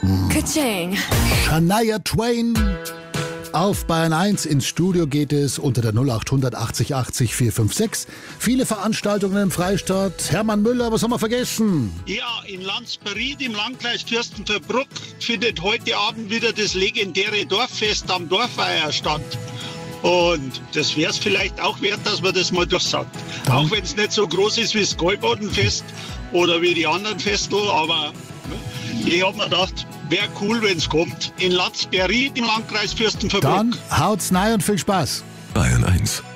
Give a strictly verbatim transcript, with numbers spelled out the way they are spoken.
Ka-ching. Shania Twain. Auf Bayern eins ins Studio geht es unter der null acht hundert achtzig achtzig vier fünf sechs. Viele Veranstaltungen im Freistaat. Hermann Müller, was haben wir vergessen? Ja, in Landsberried im Landkreis Fürstenfeldbruck findet heute Abend wieder das legendäre Dorffest am Dorfweiher statt. Und das wäre es vielleicht auch wert, dass man das mal durchsagt. Ja. Auch wenn es nicht so groß ist wie das Gäubodenfest oder wie die anderen Festel, aber ich habe mir gedacht, wäre cool, wenn es kommt. In Landsberried im Landkreis Fürstenfeldbruck. Dann haut's rein und viel Spaß. Bayern eins